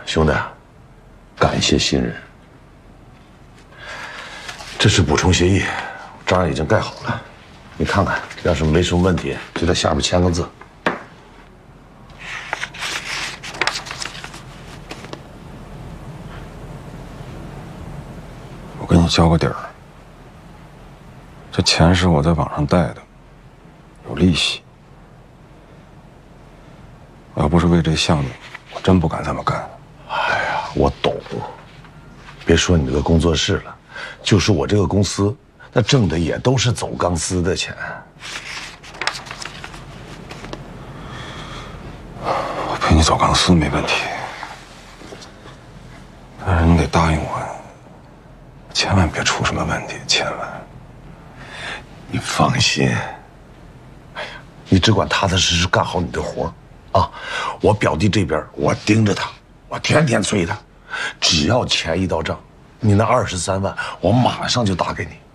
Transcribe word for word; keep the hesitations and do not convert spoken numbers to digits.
兄弟，感谢信任。这是补充协议，章已经盖好了，你看看，要是没什么问题，就在下面签个字。 我给你交个底儿，这钱是我在网上贷的，有利息。要不是为这项目，我真不敢这么干。 哎呀，我懂。别说你这个工作室了，就是我这个公司，那挣的也都是走钢丝的钱。 我陪你走钢丝没问题，但是你得答应我，千万别出什么问题，千万。 你放心。哎呀，你只管踏踏实实干好你的活啊！我表弟这边，我盯着他，我天天催他，只要钱一到账，你那二十三万，我马上就打给你。